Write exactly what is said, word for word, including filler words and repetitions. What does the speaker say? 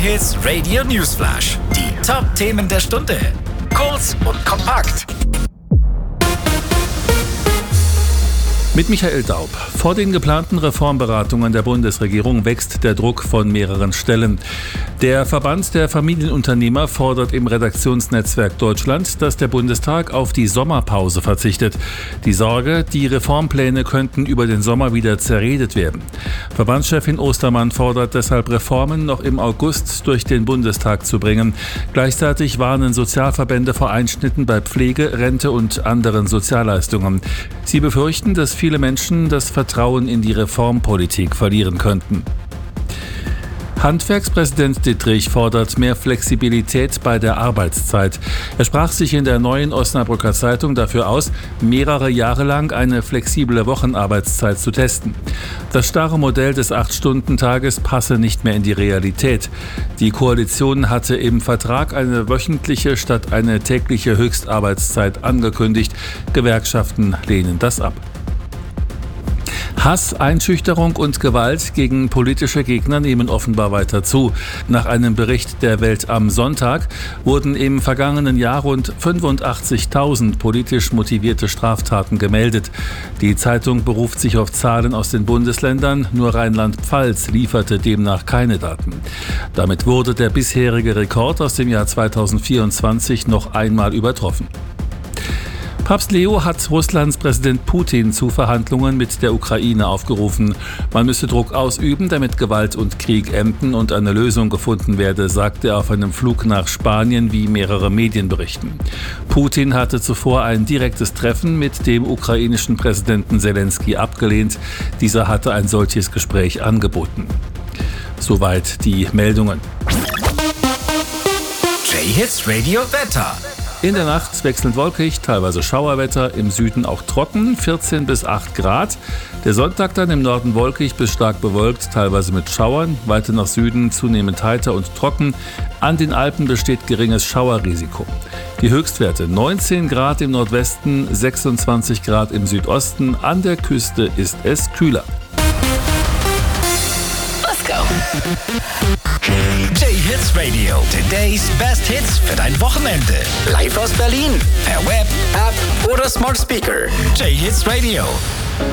J-Hits Radio Newsflash. Die Top-Themen der Stunde. Kurz und kompakt. Mit Michael Daub. Vor den geplanten Reformberatungen der Bundesregierung wächst der Druck von mehreren Stellen. Der Verband der Familienunternehmer fordert im Redaktionsnetzwerk Deutschland, dass der Bundestag auf die Sommerpause verzichtet. Die Sorge, die Reformpläne könnten über den Sommer wieder zerredet werden. Verbandschefin Ostermann fordert deshalb, Reformen noch im August durch den Bundestag zu bringen. Gleichzeitig warnen Sozialverbände vor Einschnitten bei Pflege, Rente und anderen Sozialleistungen. Sie befürchten, dass viele Menschen das Vertrauen in die Reformpolitik verlieren könnten. Handwerkspräsident Dittrich fordert mehr Flexibilität bei der Arbeitszeit. Er sprach sich in der Neuen Osnabrücker Zeitung dafür aus, mehrere Jahre lang eine flexible Wochenarbeitszeit zu testen. Das starre Modell des acht-Stunden-Tages passe nicht mehr in die Realität. Die Koalition hatte im Vertrag eine wöchentliche statt eine tägliche Höchstarbeitszeit angekündigt. Gewerkschaften lehnen das ab. Hass, Einschüchterung und Gewalt gegen politische Gegner nehmen offenbar weiter zu. Nach einem Bericht der Welt am Sonntag wurden im vergangenen Jahr rund fünfundachtzigtausend politisch motivierte Straftaten gemeldet. Die Zeitung beruft sich auf Zahlen aus den Bundesländern, nur Rheinland-Pfalz lieferte demnach keine Daten. Damit wurde der bisherige Rekord aus dem Jahr zweitausendvierundzwanzig noch einmal übertroffen. Papst Leo hat Russlands Präsident Putin zu Verhandlungen mit der Ukraine aufgerufen. Man müsse Druck ausüben, damit Gewalt und Krieg enden und eine Lösung gefunden werde, sagte er auf einem Flug nach Spanien, wie mehrere Medien berichten. Putin hatte zuvor ein direktes Treffen mit dem ukrainischen Präsidenten Zelensky abgelehnt. Dieser hatte ein solches Gespräch angeboten. Soweit die Meldungen. J-Hits Radio Wetter. In der Nacht wechselnd wolkig, teilweise Schauerwetter, im Süden auch trocken, vierzehn bis acht Grad. Der Sonntag dann im Norden wolkig bis stark bewölkt, teilweise mit Schauern, weiter nach Süden zunehmend heiter und trocken. An den Alpen besteht geringes Schauerrisiko. Die Höchstwerte neunzehn Grad im Nordwesten, sechsundzwanzig Grad im Südosten, an der Küste ist es kühler. Let's go! J-Hits Radio, today's best hits für dein Wochenende. Live aus Berlin, per Web, App oder Smart Speaker. J-Hits Radio.